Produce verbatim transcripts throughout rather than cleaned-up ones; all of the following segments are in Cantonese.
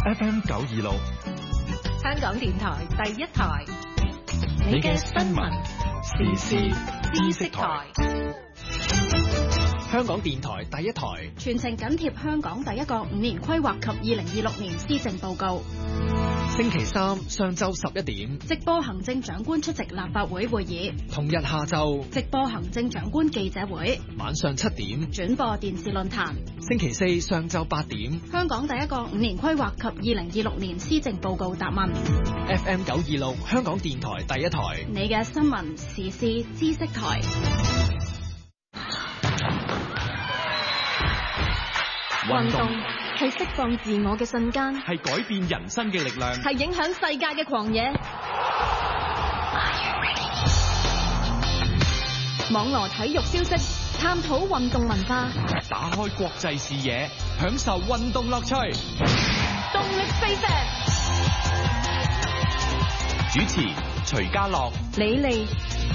F M 九二六， 香港電台第一台， 你嘅新聞時事知識台。 香港電台第一台， 全程緊貼香港第一個五年規劃及二零二六年施政報告。 星期三上晝十一點， 直播行政長官出席立法會會議； 同日下晝， 直播行政長官記者會； 晚上七點， 轉播電視論壇。 星期四上晝八點， 香港第一個五年規劃及二零二六年施政報告答問。 F M 九二六，香港電台第一台， 你嘅新聞時事知識台。 運動係釋放自我嘅瞬間， 係改變人生嘅力量， 係影響世界嘅狂野。網羅體育消息，探討運動文化， 打開國際視野，享受運動樂趣。 動力飛石， 主持徐家樂、 李莉。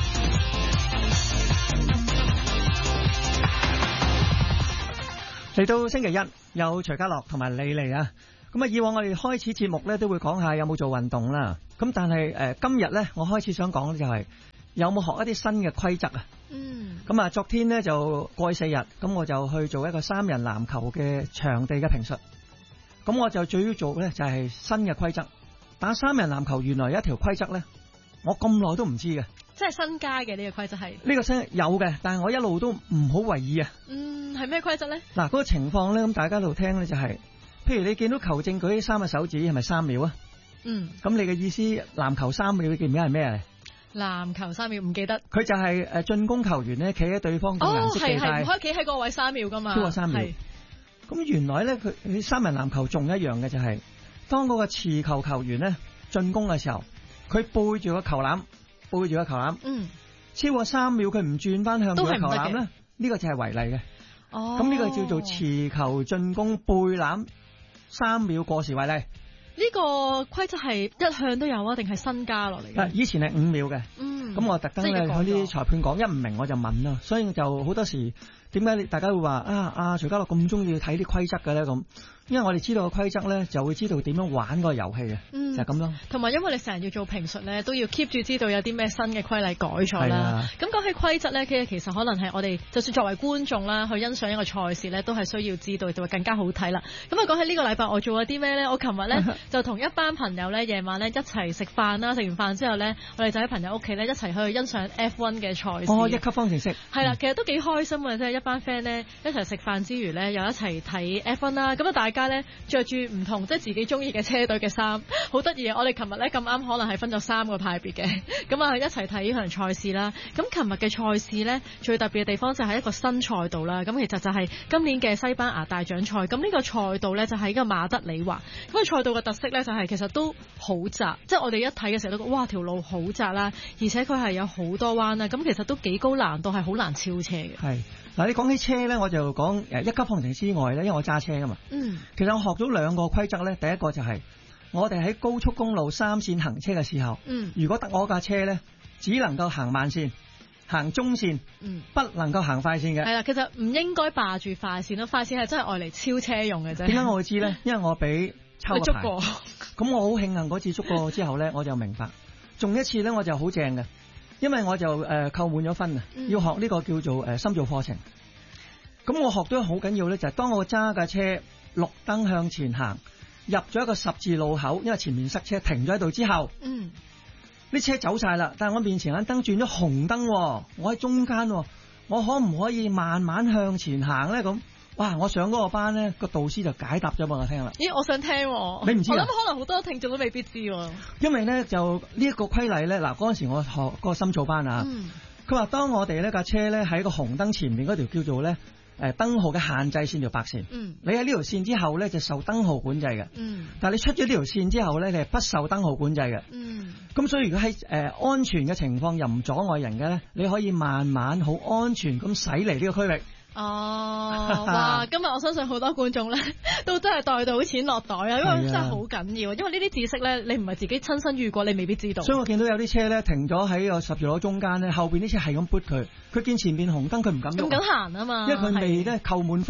嚟到星期一，有徐家樂同埋李莉啊。咁啊，以往我哋開始節目咧，都會講下有冇做運動啦。咁但係誒、呃，今日咧，我開始想講就係有冇學一啲新嘅規則啊。 嗯。咁啊，昨天呢就過去四日，咁我就去做一個三人籃球嘅場地嘅評述。咁我就最要做咧就係新嘅規則。打三人籃球原來有一條規則咧，我咁耐都唔知嘅。 即係新加嘅呢個規則係？ 呢個新有嘅，但係我一路都唔好為意啊。 嗯，係咩規則咧？ 嗱，嗰個情況咧，咁大家喺度聽咧就係、是，譬如你見到球證舉起三個手指，係咪三秒啊？ 嗯。咁你嘅意思，籃球三秒，你記唔記得係咩嚟？ 籃球三秒唔記得。佢就係誒進攻球員咧，企喺對方嘅顏色地帶。 哦，係係，唔可以企喺個位三秒噶嘛。 超過三秒。咁原來咧，佢你三人籃球仲一樣嘅就係、是，當嗰個持球球員咧進攻嘅時候，佢背住個球籃，背住個球籃。嗯。超過三秒佢唔轉翻向個球籃咧，呢個就係違例嘅。哦，咁呢個叫做持球進攻背籃三秒過時違例。 呢個規則係一向都有啊，定係新加落嚟嘅？ 以前係五秒嘅。嗯，咁我特登咧向啲裁判講，一唔明我就問啦，所以就好多時點解大家會話啊啊徐家樂咁中意睇啲規則嘅咧咁？因為我哋知道個規則咧，就會知道點樣玩個遊戲嘅，嗯、就係咁咯。 同埋因為你成日要做評述咧，都要 keep 住知道有啲咩新嘅規例改咗啦。咁講起規則咧，其實其實可能係我哋就算作為觀眾啦，去欣賞一個賽事咧，都係需要知道，就會更加好睇啦。咁啊講起呢個禮拜我做咗啲咩咧？我琴日咧就同一班朋友咧夜晚咧一齊食飯啦，食完飯之後咧，我哋就喺朋友屋企咧一齊去欣賞 F 一 嘅賽事。 哦，一級方程式。係啦，其實都幾開心啊！即係一班 friend 咧一齊食飯之餘咧，又一齊睇 F 一 啦。咁啊大家咧着住唔同即係自己中意嘅車隊嘅衫，好得意啊！我哋琴日咧咁啱可能係分咗三個派別嘅，咁啊一齊睇呢場賽事啦。咁琴日嘅賽事咧最特別嘅地方就係一個新賽道啦。咁其實就係今年嘅西班牙大獎賽。咁呢個賽道咧就係一個馬德里環。咁個賽道嘅特色咧就係其實都好窄，即係我哋一睇嘅時候都覺得哇條路好窄啦，而且佢係有好多彎啦。咁其實都幾高難度，係好難超車嘅。 係嗱，你講起車咧，我就講誒一級方程式之外咧，因為我揸車噶嘛。嗯。其實我學咗兩個規則咧，第一個就係我哋喺高速公路三線行車嘅時候，嗯，如果得我架車咧，只能夠行慢線、行中線，嗯，不能夠行快線嘅。 係啦，其實唔應該霸住快線咯，快線係真係愛嚟超車用嘅啫。 點解我會知咧？因為我俾抽個牌。捉過。咁我好慶幸嗰次捉過之後咧，我就明白。仲一次咧，我就好正嘅，因為我就誒、呃、扣滿咗分啊，嗯、要學呢個叫做誒、呃、深造課程。咁我學到好緊要咧，就係、是、當我揸架車綠燈向前行，入咗一個十字路口，因為前面塞車，停咗喺度之後，嗯，啲車走晒啦，但係我面前盞燈轉咗紅燈，我喺中間，我可唔可以慢慢向前行咧？咁，哇！我上嗰個班咧，個導師就解答咗俾我聽啦。 咦，我想聽， 你唔知？我諗可能好多聽眾都未必知。 因為咧就呢一個規例咧，嗱嗰陣時我學嗰個深造班啊，佢話、嗯、當我哋呢架車咧喺個紅燈前面嗰條叫做咧。誒燈號嘅限制線條白線，嗯，你喺呢條線之後咧就受燈號管制嘅，嗯，但係你出咗呢條線之後咧，你係不受燈號管制嘅，嗯，咁所以如果喺誒、呃、安全嘅情況又唔阻礙人嘅咧，你可以慢慢好安全咁駛嚟呢個區域。 哦，哇！今日我相信好多觀眾咧都真係袋到錢落袋啊，因為真係好緊要，因為呢啲知識咧你唔係自己親身遇過，你未必知道。 所以我見到有啲車咧停咗喺個十字路中間咧，後邊啲車係咁撥佢，佢見前面紅燈佢唔敢喐， 咁緊行啊嘛， 因為佢未咧扣滿分。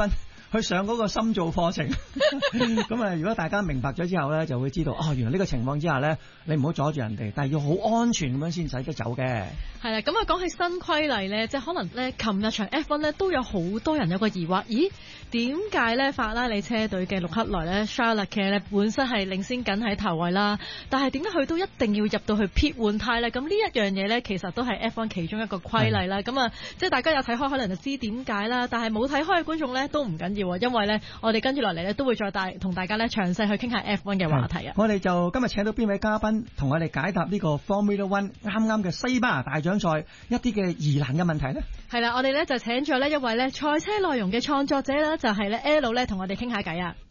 去上嗰個深造課程。咁啊，如果大家明白咗之後咧，就會知道哦，原來呢個情況之下咧，你唔好阻住人哋，但係要好安全咁樣先使得走嘅。 係啦，咁啊講起新規例咧，即係可能咧，琴日場 F 一 咧都有好多人有個疑惑，咦？點解咧法拉利車隊嘅陸克萊咧 Charles Leclerc 咧本身係領先緊喺頭位啦，但係點解佢都一定要入到去 pit 換胎咧？咁呢一樣嘢咧，其實都係 F 一 其中一個規例啦。咁啊，即係大家有睇開可能就知點解啦，但係冇睇開嘅觀眾咧都唔緊要啊，因為咧我哋跟住落嚟咧都會再帶同大家咧詳細去傾下 F 一 嘅話題啊。 我哋就今日請到邊位嘉賓同我哋解答呢個 Formula One 啱啱嘅西班牙大獎賽一啲嘅疑難嘅問題咧？ 係啦，我哋咧就請咗呢一位咧賽車內容嘅創作者啦，就係咧 L 咧同我哋傾下偈啊。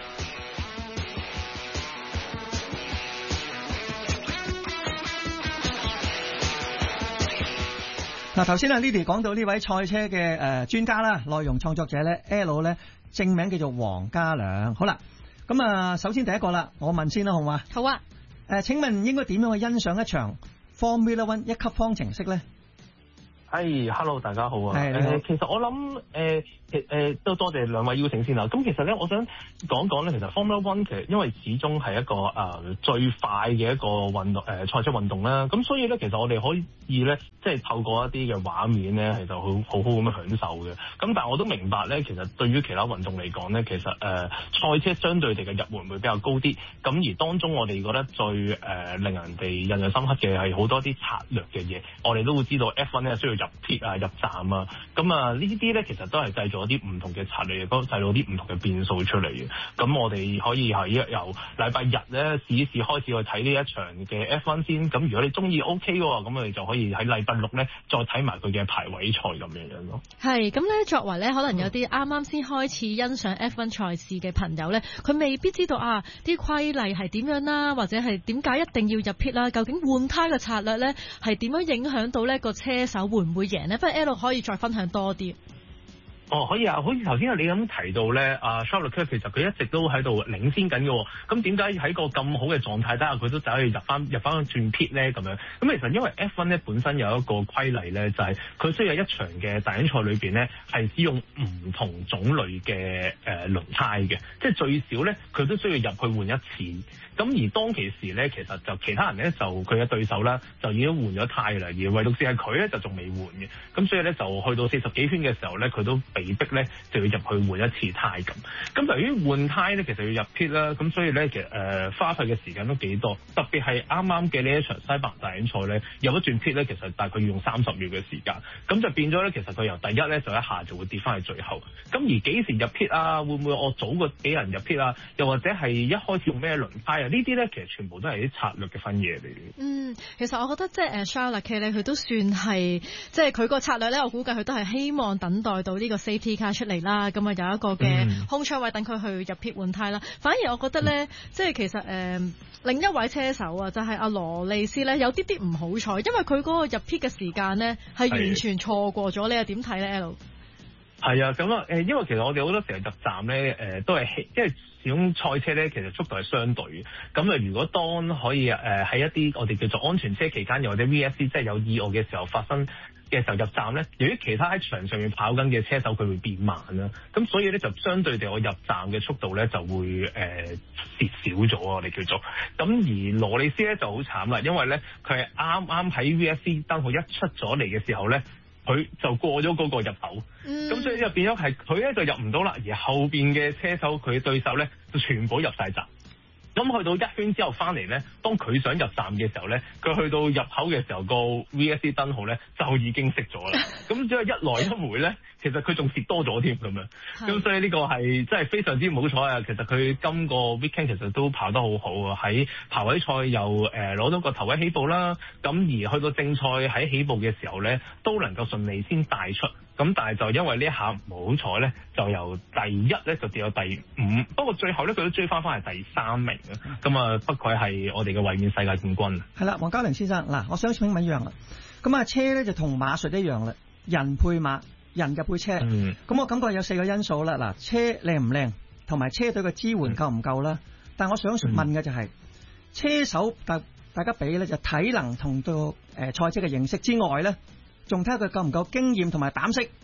嗱，頭先啊 Lily 講到呢位賽車嘅誒專家啦，內容創作者咧 L 咧正名叫做黃家良。好啦，咁啊首先第一個啦，我問先啦，好嘛？ 好啊。 誒，請問應該點樣去欣賞一場 Formula One 一級方程式咧？ 係、hey，hello， 大家好啊！ 誒、 呃，其實我諗誒，誒、呃，都多謝兩位邀請先啦。咁其實咧，我想講講咧，其實 Formula One 其實因為始終係一個誒、呃、最快嘅一個運動誒賽車運動啦。咁所以咧，其實我哋可以咧，即係透過一啲嘅畫面咧，係就好好好咁樣享受嘅。咁但係我都明白咧，其實對於其他運動嚟講咧，其實誒、呃、賽車相對地嘅入門會比較高啲。咁而當中我哋覺得最誒、呃、令人哋印象深刻嘅係好多啲策略嘅嘢。我哋都會知道 F 一 咧需要入 pit 啊、入站啊，咁啊呢啲咧其實都係製造一啲唔同嘅策略，亦都製造啲唔同嘅變數出嚟嘅。咁我哋可以喺由禮拜日咧試一試開始去睇呢一場嘅 F 一 先。咁如果你中意 OK 嘅喎，咁我哋就可以喺禮拜六咧再睇埋佢嘅排位賽咁樣樣咯。 係咁咧，作為咧可能有啲啱啱先開始欣賞 F 一 賽事嘅朋友咧，佢未必知道啊啲規例係點樣啦，或者係點解一定要入 pit 啦？究竟換胎嘅策略咧係點樣影響到呢個車手會唔會贏呢？不過 L 可以再分享多啲。 哦，可以啊，好似頭先你咁提到咧，阿 Charles Leclerc 其實佢一直都喺度領先緊嘅，咁點解喺個咁好嘅狀態底下，佢都走去入翻入翻轉 pit 咧咁樣？咁其實因為 F 一 咧本身有一個規例咧，就係、是、佢需要一場嘅大獎賽裏邊咧係使用唔同種類嘅誒輪胎嘅，即係最少咧佢都需要入去換一次。咁而當其時咧，其實就其他人咧就佢嘅對手啦，就已經換咗胎啦，而唯獨是係佢咧就仲未換嘅。咁所以咧就去到四十幾圈嘅時候咧，佢都被逼咧就要入去換一次胎咁。咁由於換胎咧，其實要入 pit 啦，咁所以咧其實誒、呃、花費嘅時間都幾多。特別係啱啱嘅呢一場西班牙大獎賽咧，入一轉 pit 咧，其實大概要用三十秒嘅時間。咁就變咗咧，其實佢由第一咧就一下就會跌翻去最後。咁而幾時入 pit 啊？會唔會我早過幾人入 pit 啊？又或者係一開始用咩輪胎？呢啲咧其實全部都係啲策略嘅分野嚟嘅。嗯， 其實我覺得即係誒 Charles Leclerc 咧，佢都算係即係佢個策略咧，我估計佢都係希望等待到呢個 safety car 出嚟啦，咁啊有一個嘅空窗位等佢去入 pit 換胎啦。反而我覺得咧，嗯、即係其實誒、呃、另一位車手啊，就係、是、阿羅利斯咧，有啲啲唔好彩，因為佢嗰個入 pit 嘅時間咧係完全錯過咗。你又點睇咧 L？ 係啊，咁啊，誒，因為其實我哋好多時候入站咧，誒、呃，都係希，因為始終賽車咧，其實速度係相對嘅。咁啊，如果當可以誒喺、呃、一啲我哋叫做安全車期間，又或者 V S C 即係有意外嘅時候發生嘅時候入站咧，由於其他喺場上面跑緊嘅車手佢會變慢啦，咁所以咧就相對地我入站嘅速度咧就會誒蝕、呃、少咗啊，我哋叫做。咁而羅利斯咧就好慘啦，因為咧佢係啱啱喺 V S C 燈號一出咗嚟嘅時候咧，佢就過咗嗰個入口，咁、嗯、所以就變咗係佢咧就入唔到啦，而後邊嘅車手佢對手咧就全部入晒閘。咁去到一圈之後翻嚟咧，當佢想入站嘅時候咧，佢去到入口嘅時候個 V S C 燈號咧就已經熄咗啦。咁只係一來一回咧，其實佢仲蝕多咗添咁樣。咁所以呢個係真係非常之唔好彩啊！其實佢今個 weekend 其實都跑得好好啊，喺排位賽又誒攞到個頭位起步啦。咁而去到正賽喺起步嘅時候咧，都能夠順利先帶出。咁但係就因為呢一下唔好彩咧，就由第一咧就跌到第五。不過最後咧佢都追翻翻係第三名啊！咁啊，不愧係我哋嘅衛冕世界冠軍。係啦， 黃家良先生，嗱，我想請問一樣啦。咁啊，車咧就同馬術一樣啦，人配馬，人就配車。嗯。咁我感覺有四個因素啦。嗱，車靚唔靚，同埋車隊嘅支援夠唔夠啦。嗯、但我想問嘅就係、是嗯、車手大大家比咧就體能同到誒賽車嘅認識之外咧。仲睇下佢夠唔夠經驗同埋膽識，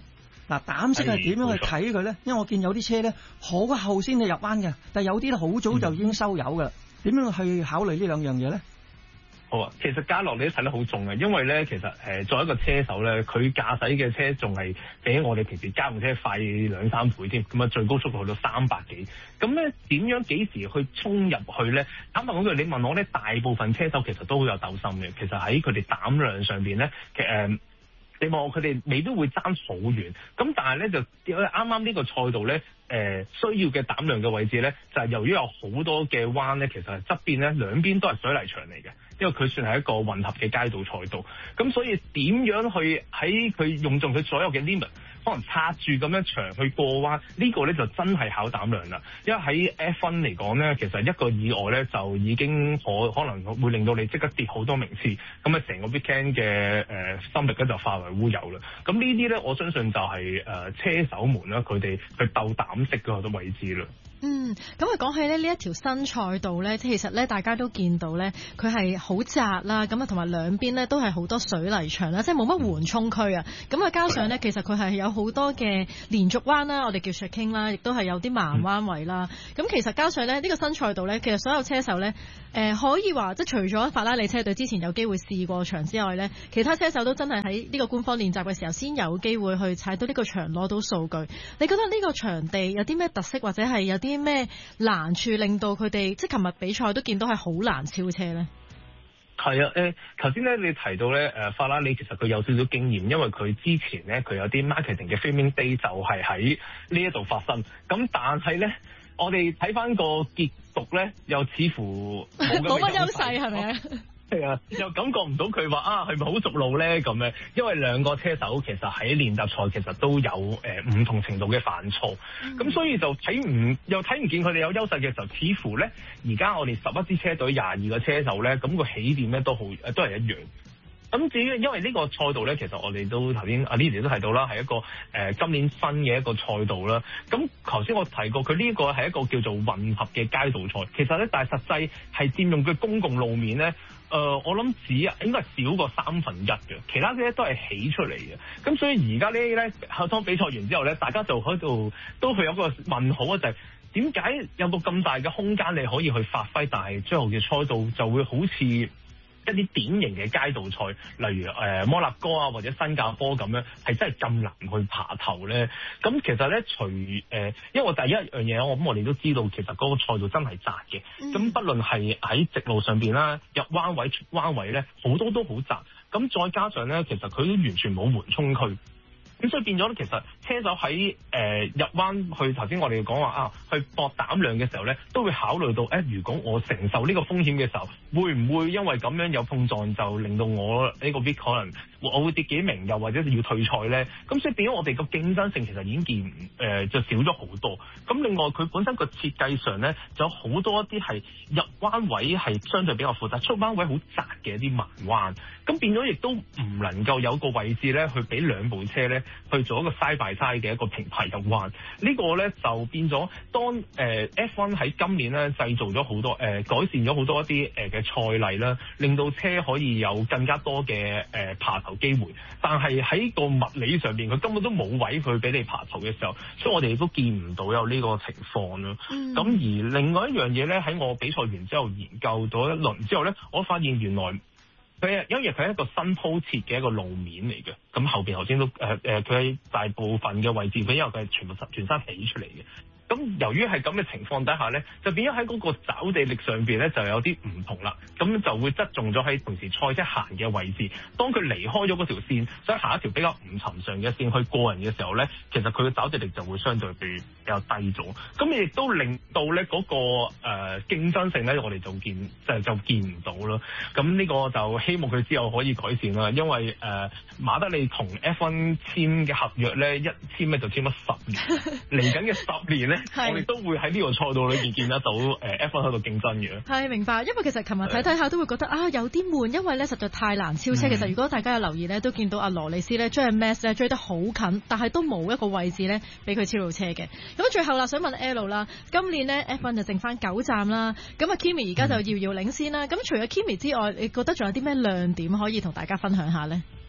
嗱，膽色係點樣去睇佢咧？因為我見有啲車咧好後先至入彎嘅，但係有啲咧好早就已經收油㗎。點、嗯、樣去考慮呢兩樣嘢咧？ 好啊，其實家樂你都睇得好重啊，因為咧其實誒作為一個車手咧，佢駕駛嘅車仲係比我哋平時家用車快兩三倍添，咁啊最高速度去到三百幾，咁咧點樣幾時去衝入去咧？坦白講句，你問我咧，大部分車手其實都好有鬥心嘅，其實喺佢哋膽量上邊咧，其實誒。呃你望佢哋未必會爭好遠，咁但係咧就啱啱呢個賽道咧，誒、呃、需要嘅膽量嘅位置咧，就係、是、由於有好多嘅彎咧，其實係側邊咧兩邊都係水泥牆嚟嘅，因為佢算係一個混合嘅街道賽道，咁所以點樣去喺佢用盡佢所有嘅 limit，可能插住咁樣長去過彎，呢、這個咧就真係考膽量啦。因為喺 F 一嚟講咧，其實一個意外咧就已經可可能會令到你即刻跌好多名次，咁啊成個 weekend 嘅誒、呃、心力咧就化為烏有啦。咁呢啲咧，我相信就係、是、誒、呃、車手們啦，佢哋去鬥膽色嗰個位置啦。 嗯，咁啊講起咧呢一條新賽道咧，其實咧大家都見到咧，佢係好窄啦，咁啊同埋兩邊咧都係好多水泥牆啦，即係冇乜緩衝區啊。咁啊加上咧，其實佢係有好多嘅連續彎啦，我哋叫 chicane 啦，亦都係有啲慢彎位啦。咁、嗯、其實加上咧呢、呢個新賽道咧，其實所有車手咧，誒、呃、可以話即係除咗法拉利車隊之前有機會試過場之外咧，其他車手都真係喺呢個官方練習嘅時候先有機會去踩到呢個場攞到數據。你覺得呢個場地有啲咩特色，或者係有啲啲咩難處令到佢哋即係琴日比賽都見到係好難超車咧？ 係啊，誒頭先咧你提到咧誒法拉利其實佢有少少經驗，因為佢之前咧佢有啲 marketing 嘅 filming day 就係喺呢一度發生。咁但係咧我哋睇翻個結局咧，又似乎冇乜優勢係咪啊？係啊，又感覺唔到佢話啊，係咪好熟路咧咁樣？因為兩個車手其實喺練習賽其實都有誒唔、呃、同程度嘅犯錯，咁、嗯、所以就睇唔又睇唔見佢哋有優勢嘅時候，似乎咧而家我哋十一支車隊廿二個車手咧，咁、那個起點咧都好誒都係一樣。咁至於因為呢個賽道咧，其實我哋都頭先阿 Lily 都提到啦，係一個誒、呃、今年新嘅一個賽道啦。咁頭先我提過，佢呢個係一個叫做混合嘅街道賽。其實咧，但係實際係佔用嘅公共路面咧，誒、呃、我諗只應該係少過三分一嘅，其他嘅都係起出嚟嘅。咁所以而家呢啲咧，當比賽完之後咧，大家就喺度都會有個問號啊，就係點解有個咁大嘅空間你可以去發揮，但係最後嘅賽道就會好似一啲典型嘅街道賽，例如誒、呃、摩納哥啊或者新加坡咁樣，係真係咁難去爬頭咧？咁其實咧，除誒、呃，因為我第一樣嘢，我諗我哋都知道，其實嗰個賽道真係窄嘅。咁、嗯、不論係喺直路上邊啦，入彎位出彎位咧，好多都好窄。咁再加上咧，其實佢都完全冇緩衝區。咁所以變咗咧，其實車手喺誒、呃、入彎去頭先我哋講話啊，去搏膽量嘅時候咧，都會考慮到誒、欸，如果我承受呢個風險嘅時候，會唔會因為咁樣有碰撞，就令到我呢個 week 可能我會跌幾名，又或者要退賽咧？咁所以變咗我哋個競爭性其實已經見誒、呃、就少咗好多。咁另外佢本身個設計上咧，就有好多一啲係入彎位係相對比較複雜，出彎位好窄嘅一啲慢彎。咁變咗亦都唔能夠有個位置咧，去俾兩部車咧去做一個 side by side 嘅一個平排入彎。這個、呢個咧就變咗當誒、呃、F 一喺今年咧製造咗好多誒、呃、改善咗好多一啲誒嘅賽例啦，令到車可以有更加多嘅誒、呃、爬頭機會。但係喺個物理上邊，佢根本都冇位去俾你爬頭嘅時候，所以我哋亦都見唔到有呢個情況啦。咁、嗯、而另外一樣嘢咧，喺我比賽完之後研究咗一輪之後咧，我發現原來。佢係因為佢係一個新鋪設嘅一個路面嚟嘅，咁後邊頭先都誒誒，佢、呃、喺大部分嘅位置，佢因為佢係全部全身起出嚟嘅。咁由於係咁嘅情況底下咧，就變咗喺嗰個抓地力上邊咧就有啲唔同啦。咁就會側重咗喺平時賽車行嘅位置。當佢離開咗嗰條線，想行一條比較唔尋常嘅線去過人嘅時候咧，其實佢嘅抓地力就會相對比較低咗。咁亦都令到咧嗰、那個誒、呃、競爭性咧，我哋就見就就見唔到咯。咁呢個就希望佢之後可以改善啦。因為誒、呃、馬德里同 F 一簽嘅合約咧，一簽咧就簽咗十年，嚟緊嘅十年咧。我哋都會喺呢個賽道裏邊見得到誒 F 一喺度競爭嘅。係明白，因為其實琴日睇睇下都會覺得啊有啲悶，因為咧實在太難超車。嗯、其實如果大家有留意咧，都見到阿羅利斯咧追阿 Max 咧追得好近，但係都冇一個位置咧俾佢超到車嘅。咁最後啦，想問 L 啦，今年咧 F 一就剩翻九站啦，咁啊 Kimi 而家就遙遙領先啦。咁、嗯、除咗 Kimi 之外，你覺得仲有啲咩亮點可以同大家分享下咧？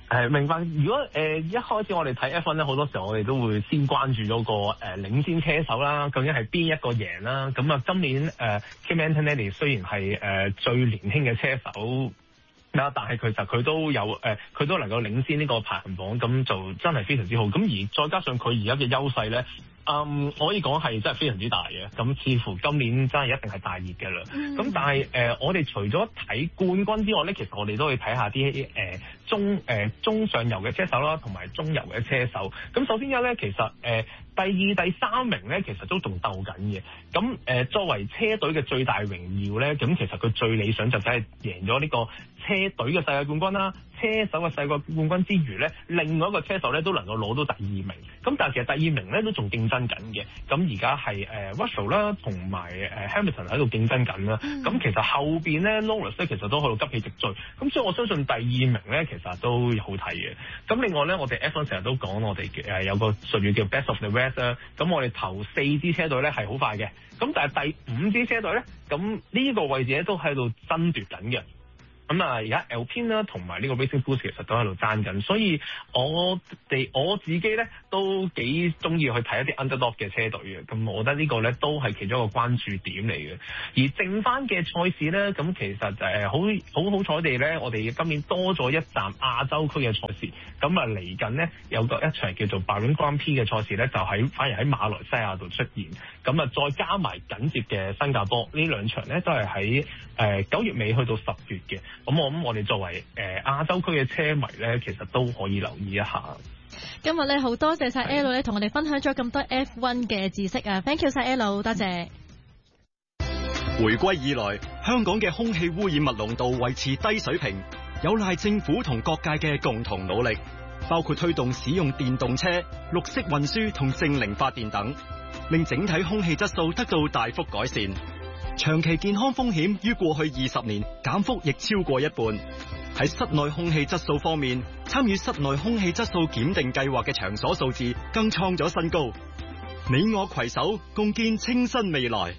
誒明白。如果誒、呃、一開始我哋睇 F 一咧，好多時候我哋都會先關注咗個誒、呃、領先車手啦，究竟係邊一個贏啦？咁啊，今年誒、呃、Kimi Antonelli 雖然係誒、呃、最年輕嘅車手。但係其實佢都有誒，佢、呃、都能夠領先呢個排行榜，咁就真係非常之好。咁而再加上佢而家嘅優勢咧，嗯，可以講係真係非常之大嘅。咁似乎今年真係一定係大熱嘅啦。咁、嗯、但係誒、呃，我哋除咗睇冠軍之外咧，其實我哋都會睇下啲誒、呃、中誒、呃、中上游嘅車手啦，同埋中游嘅車手。咁首先一咧，其實誒、呃、第二、第三名咧，其實都仲鬥緊嘅。咁誒、呃、作為車隊嘅最大榮耀咧，咁其實佢最理想就真係贏咗呢個車隊嘅世界冠軍啦，車手嘅世界冠軍之餘咧，另外一個車手咧都能夠攞到第二名。咁但係其實第二名咧都仲競爭緊嘅。咁而家係誒 Russell 啦，同埋誒 Hamilton 喺度競爭緊啦。咁、嗯、其實後邊咧 Norris 咧其實都喺度急起直追。咁所以我相信第二名咧其實都好睇嘅。咁另外咧，我哋 F 一成日都講我哋誒有個術語叫 Best of the Rest 啦。咁我哋頭四支車隊咧係好快嘅。咁但係第五支車隊咧，咁呢個位置咧都喺度爭奪緊嘅。咁啊，而家 Alpine 啦，同埋呢個 Racing Bulls 其實都喺度爭緊，所以我哋我自己咧都幾中意去睇一啲 underdog 嘅車隊嘅。咁我覺得呢個咧都係其中一個關注點嚟嘅。而剩翻嘅賽事咧，咁其實誒好好好彩地咧，我哋今年多咗一站亞洲區嘅賽事。咁啊嚟緊呢，有個一場叫做 Bahrain Grand Prix 嘅賽事咧，就喺反而喺馬來西亞度出現。咁啊，再加埋緊接嘅新加坡呢兩場咧，都係喺誒九月尾去到十月嘅。咁我諗我哋作為誒、呃、亞洲區嘅車迷咧，其實都可以留意一下。 今日咧好多謝晒 L 咧，同我哋分享咗咁多 F 一 嘅知識啊 ！Thank you 晒 L， 多謝。 回歸以來，香港嘅空氣污染物濃度維持低水平，有賴政府同各界嘅共同努力，包括推動使用電動車、綠色運輸同淨零發電等，令整體空氣質素得到大幅改善。長期健康風險於過去二十年減幅亦超過一半。喺室內空氣質素方面，參與室內空氣質素檢定計劃嘅場所數字更創咗新高。你我攜手共建清新未來。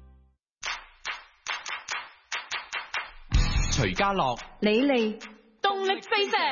徐家樂、 李利， 動力飛射。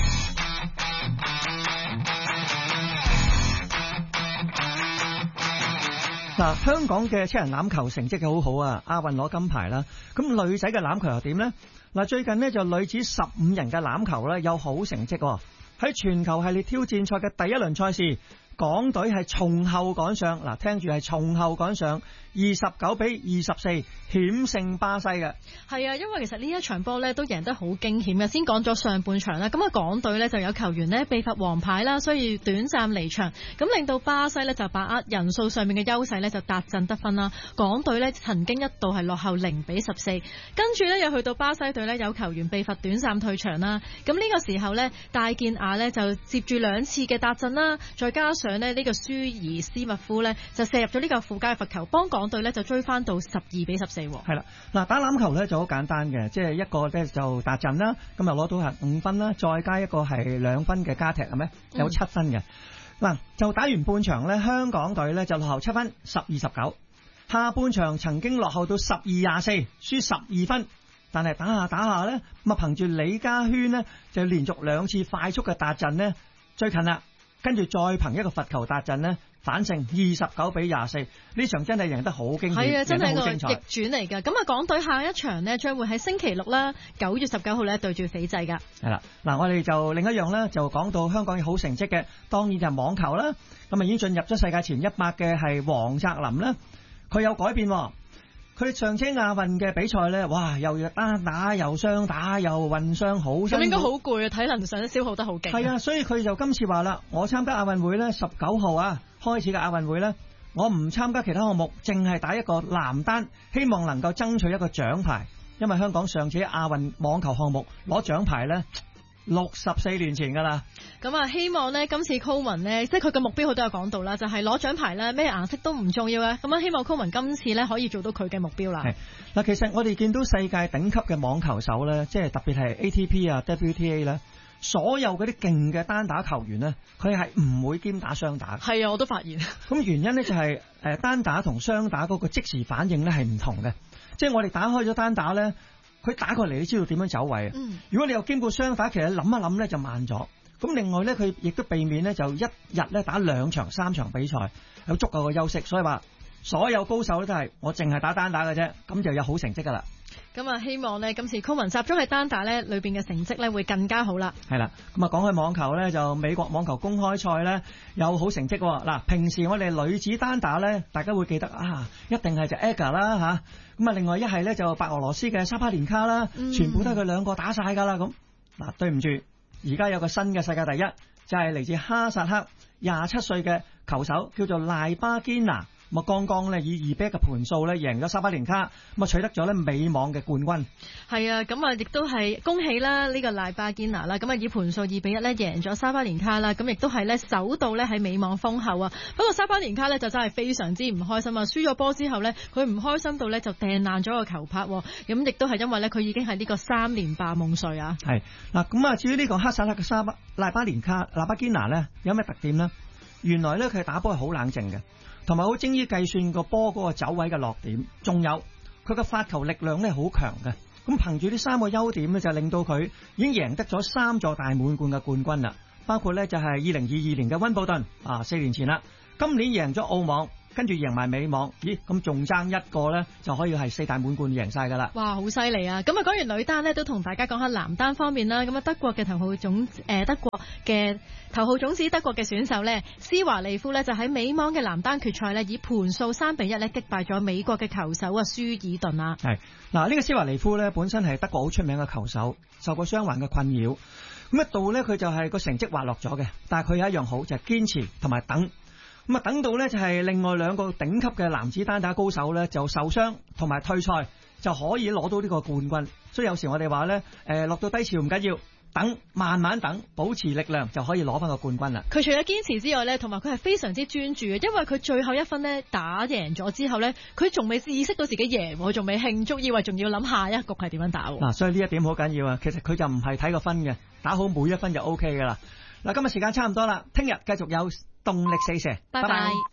嗱，香港嘅車人欖球成績好好啊，亞運攞金牌啦。咁女仔嘅欖球又點呢？嗱，最近呢，就女子十五人嘅欖球咧有好成績喎。喺全球系列挑戰賽嘅第一輪賽事，港隊係從後趕上，嗱，聽住係從後趕上，二十九比二十四險勝巴西嘅。 係啊，因為其實呢一場波咧都贏得好驚險嘅。先講咗上半場啦，咁啊港隊咧就有球員呢被罰黃牌啦，所以短暫離場，咁令到巴西咧就把握人數上面嘅優勢咧就達陣得分啦。港隊咧曾經一度係落後零比十四，跟住咧又去到巴西隊咧有球員被罰短暫退場啦。咁呢個時候咧戴健雅咧就接住兩次嘅達陣啦，再加上呢呢個舒爾斯密夫咧就射入咗呢個附加嘅罰球，幫港隊咧就追翻到十二比十四。 係啦，嗱，打欖球咧就好簡單嘅，即係一個咧就達陣啦，咁又攞到係五分啦，再加一個係兩分嘅加踢係咩？有七分嘅。嗱、嗯，就打完半場咧，香港隊咧就落後七分，十二十九。下半場曾經落後到十二廿四，輸十二分，但係打下打下咧，咁啊憑住李家軒呢，就連續兩次快速嘅達陣呢，最近啦，跟住再憑一個罰球達陣呢，反勝二十九比廿四，呢場真係贏得好驚險， 係啊，真係個逆轉嚟㗎。咁啊，港隊下一場呢，將會喺星期六啦，九月十九號咧對住斐濟㗎。係啦， 嗱，我哋就另一樣咧，就講到香港嘅好成績嘅，當然就係網球啦。咁啊，已經進入咗世界前一百嘅係黃澤林啦，佢有改變喎。佢上車亞運嘅比賽咧，哇，又單打又雙打又混雙，好辛苦。咁應該好攰啊，體能上都消耗得好勁。係啊，所以佢就今次話啦，我參加亞運會咧，十九號啊開始嘅亞運會咧，我唔參加其他項目，淨係打一個男單，希望能夠爭取一個獎牌。因為香港上次亞運網球項目攞獎牌咧，六十四年前㗎啦。 咁啊，希望呢今次 Coleman 呢，即係佢嘅目標，佢都有講到啦，就係攞獎牌啦，咩顏色都唔重要嘅。咁啊，希望 Coleman 今次呢可以做到佢嘅目標啦。 嗱，其實我哋見到世界頂級嘅網球手咧，即係特別係 A T P 啊、W T A 咧，所有嗰啲勁嘅單打球員呢，佢係唔會兼打雙打。 係啊，我都發現。咁原因呢，就係誒單打同雙打嗰個即時反應咧係唔同嘅。即係我哋打開咗單打咧， 佢打過嚟，你知道點樣走位啊？ 嗯、 如果你又經過雙打，其實諗一諗咧就慢咗。咁另外咧，佢亦都避免咧就一日咧打兩場、三場比賽，有足夠嘅休息。所以話所有高手咧都係我淨係打單打嘅啫，咁就有好成績噶啦。 咁啊，希望呢今次高文集中喺單打咧裏邊嘅成績咧會更加好啦。 係啦，咁啊講起網球咧，就美國網球公開賽咧有好成績喎。嗱，平時我哋女子單打咧，大家會記得啊，一定係就 Aga 啦吓，咁啊另外一係咧就白俄羅斯嘅沙巴連卡啦，嗯、全部都係佢兩個打晒噶啦。咁嗱，對唔住，而家有個新嘅世界第一，就係、是、嚟自哈薩克廿七歲嘅球手，叫做賴巴堅拿。咁啊，剛剛咧以二比一嘅盤數咧贏咗沙巴連卡，咁啊取得咗咧美網嘅冠軍。 係啊，咁啊亦都係恭喜啦呢個賴巴堅拿啦，咁啊以盤數二比一咧贏咗沙巴連卡啦，咁亦都係咧首度咧喺美網封后啊。不過沙巴連卡咧就真係非常之唔開心啊，輸咗波之後咧佢唔開心到咧就掟爛咗個球拍，咁亦都係因為咧佢已經係呢個三連霸夢碎啊。係嗱，咁啊至於呢個哈薩克嘅沙巴賴巴連卡賴巴堅拿咧有咩特點呢？原來咧佢打波係好冷靜嘅。同埋好精於計算個波嗰個走位嘅落點，仲有佢嘅發球力量咧好強嘅。咁憑住呢三個優點咧，就令到佢已經贏得咗三座大滿貫嘅冠軍啦。包括咧就係二零二二年嘅溫布頓啊，四年前啦。今年贏咗澳網，跟住贏埋美網，咦咁仲爭一個咧就可以係四大滿貫贏晒噶啦。 哇，好犀利啊！咁啊講完女單咧，都同大家講下男單方面啦。咁啊德國嘅頭號種誒、呃、德國嘅頭號種子德國嘅選手咧，施華利夫咧就喺美網嘅男單決賽咧，以盤數三比一咧擊敗咗美國嘅球手啊舒爾頓啊。係嗱，呢個施華利夫咧本身係德國好出名嘅球手，受過傷患嘅困擾，咁一度咧佢就係個成績滑落咗嘅，但係佢有一樣好就係、是、堅持同埋等。咁啊，等到咧就係另外兩個頂級嘅男子單打高手咧就受傷同埋退賽，就可以攞到呢個冠軍。所以有時我哋話咧，誒落到低潮唔緊要，等慢慢等，保持力量就可以攞翻個冠軍啦。 佢除咗堅持之外咧，同埋佢係非常之專注嘅，因為佢最後一分咧打贏咗之後咧，佢仲未意識到自己贏，佢仲未慶祝，以為仲要諗下一局係點樣打。 嗱，所以呢一點好緊要啊。其實佢就唔係睇個分嘅，打好每一分就 O K 噶啦。嗱，今日時間差唔多啦，聽日繼續有動力四射，拜拜。